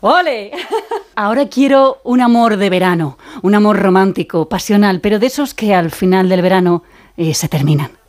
¡Ole! Ahora quiero un amor de verano, un amor romántico, pasional, pero de esos que al final del verano se terminan.